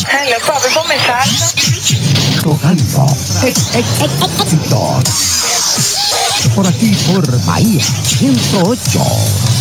Hello, papi, ponme salsa. Tocando éxitos. Por aquí, por Bahía 108.